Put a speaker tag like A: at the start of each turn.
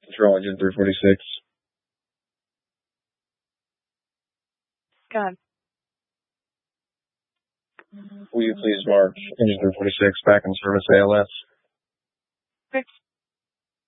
A: Control Engine 346.
B: Go ahead.
A: Will you please mark Engine 346 back in service ALS?
B: Fixed.